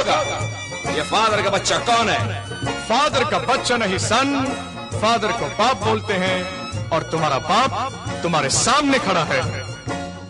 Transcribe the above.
होगा? ये फादर का बच्चा कौन है? फादर का बच्चा नहीं सन, फादर को बाप बोलते हैं और तुम्हारा बाप तुम्हारे सामने खड़ा है।